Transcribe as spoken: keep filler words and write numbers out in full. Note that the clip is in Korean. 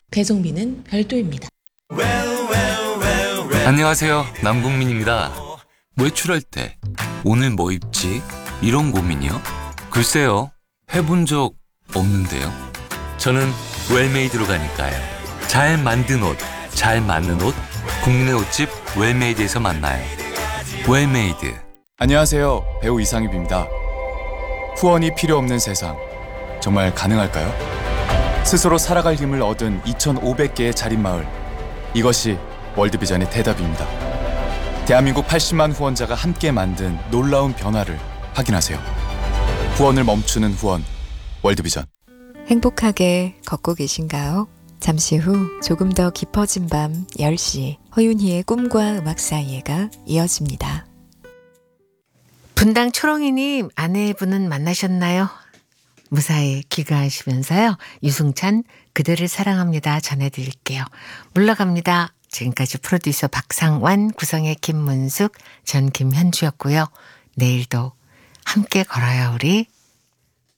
배송비는 별도입니다. 안녕하세요. 남궁민입니다. 외출할 때 오늘 뭐 입지? 이런 고민이요? 글쎄요. 해본 적 없는데요. 저는 웰메이드로 가니까요. 잘 만든 옷, 잘 맞는 옷, 국민의 옷집 웰메이드에서 만나요. 웰메이드. 안녕하세요. 배우 이상엽입니다. 후원이 필요 없는 세상, 정말 가능할까요? 스스로 살아갈 힘을 얻은 이천오백 개의 자립마을, 이것이 월드비전의 대답입니다. 대한민국 팔십만 후원자가 함께 만든 놀라운 변화를 확인하세요. 후원을 멈추는 후원, 월드비전. 행복하게 걷고 계신가요? 잠시 후 조금 더 깊어진 밤 열 시 허윤희의 꿈과 음악 사이에가 이어집니다. 분당 초롱이님, 아내분은 만나셨나요? 무사히 귀가하시면서요. 유승찬 그대를 사랑합니다 전해드릴게요. 물러갑니다. 지금까지 프로듀서 박상완, 구성의 김문숙, 전 김현주였고요. 내일도 함께 걸어요 우리.